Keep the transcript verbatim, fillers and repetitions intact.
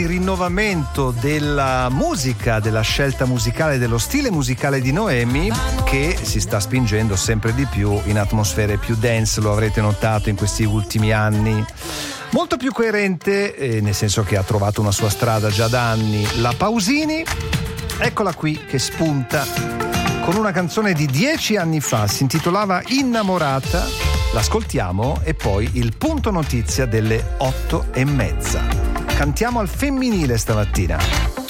Il rinnovamento della musica, della scelta musicale, dello stile musicale di Noemi, che si sta spingendo sempre di più in atmosfere più dance, lo avrete notato in questi ultimi anni. Molto più coerente, eh, nel senso che ha trovato una sua strada già da anni, la Pausini. Eccola qui che spunta con una canzone di dieci anni fa, si intitolava Innamorata. L'ascoltiamo e poi il punto notizia delle otto e mezza. Cantiamo al femminile stamattina.